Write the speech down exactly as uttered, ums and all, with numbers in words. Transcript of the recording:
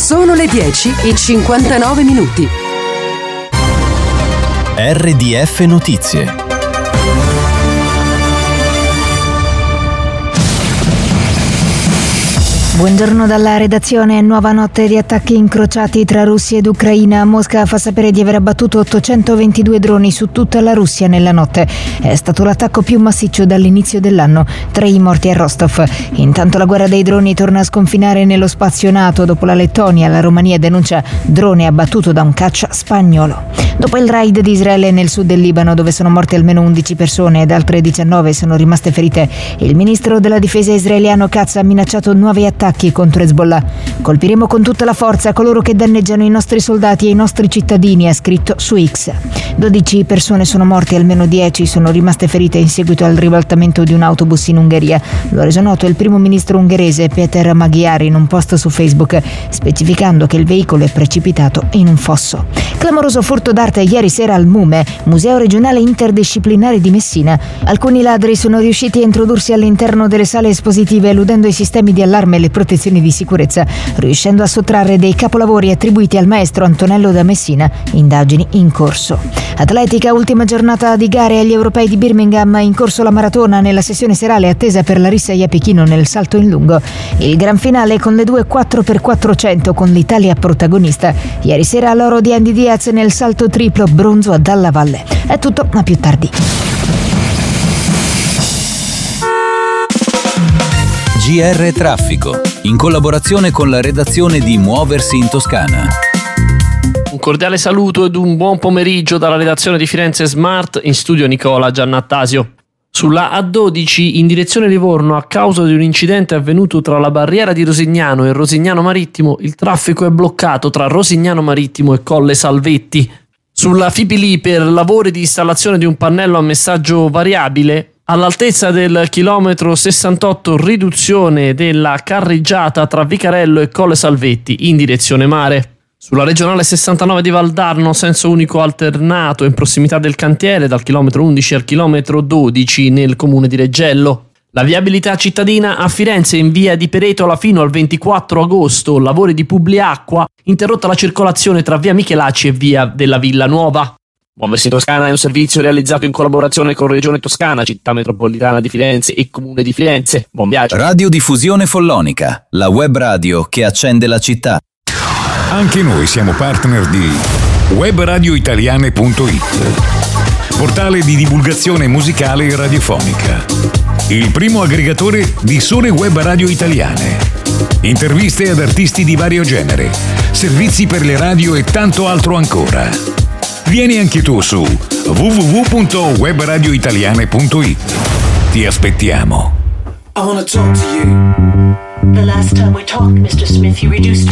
Sono le dieci e cinquantanove minuti. R D F Notizie. Buongiorno dalla redazione. Nuova notte di attacchi incrociati tra Russia ed Ucraina. Mosca fa sapere di aver abbattuto ottocentoventidue droni su tutta la Russia nella notte. È stato l'attacco più massiccio dall'inizio dell'anno. Tre i morti a Rostov. Intanto la guerra dei droni torna a sconfinare nello spazio NATO. Dopo la Lettonia, la Romania denuncia drone abbattuto da un caccia spagnolo. Dopo il raid di Israele nel sud del Libano, dove sono morte almeno undici persone ed altre diciannove sono rimaste ferite, il ministro della difesa israeliano Katz ha minacciato nuovi attacchi contro Hezbollah. Colpiremo con tutta la forza coloro che danneggiano i nostri soldati e i nostri cittadini, ha scritto su X. dodici persone sono morte e almeno dieci sono rimaste ferite in seguito al ribaltamento di un autobus in Ungheria. Lo ha reso noto il primo ministro ungherese Péter Magyar in un post su Facebook, specificando che il veicolo è precipitato in un fosso. Clamoroso furto d'arte ieri sera al MUME, Museo Regionale Interdisciplinare di Messina. Alcuni ladri sono riusciti a introdursi all'interno delle sale espositive eludendo i sistemi di allarme e le protezioni di sicurezza, riuscendo a sottrarre dei capolavori attribuiti al maestro Antonello da Messina. Indagini in corso. Atletica, ultima giornata di gare agli europei di Birmingham, in corso la maratona nella sessione serale attesa per Larissa Iapechino nel salto in lungo. Il gran finale con le due quattro per quattrocento con l'Italia protagonista. Ieri sera l'oro di Andy Diaz nel salto triplo, bronzo a Dalla Valle. È tutto, a più tardi. G R Traffico, in collaborazione con la redazione di Muoversi in Toscana. Un cordiale saluto ed un buon pomeriggio dalla redazione di Firenze Smart, in studio Nicola Giannattasio. Sulla A dodici in direzione Livorno, a causa di un incidente avvenuto tra la barriera di Rosignano e Rosignano Marittimo, il traffico è bloccato tra Rosignano Marittimo e Colle Salvetti. Sulla Fipili, per lavori di installazione di un pannello a messaggio variabile, all'altezza del chilometro sessantotto, riduzione della carreggiata tra Vicarello e Colle Salvetti in direzione mare. Sulla regionale sessantanove di Valdarno, senso unico alternato in prossimità del cantiere, dal chilometro undici al chilometro dodici nel comune di Reggello. La viabilità cittadina a Firenze, in via di Peretola fino al ventiquattro agosto, lavori di Publiacqua, interrotta la circolazione tra via Michelacci e via della Villa Nuova. Muoversi in Toscana è un servizio realizzato in collaborazione con Regione Toscana, Città Metropolitana di Firenze e Comune di Firenze. Buon viaggio. Radiodiffusione Follonica, la web radio che accende la città. Anche noi siamo partner di web radio italiane punto it, portale di divulgazione musicale e radiofonica, il primo aggregatore di sole web radio italiane, interviste ad artisti di vario genere, servizi per le radio e tanto altro ancora. Vieni anche tu su w w w punto web radio italiane punto it. Ti aspettiamo. I wanna talk to you. The last time we talked, mister Smith, you reduced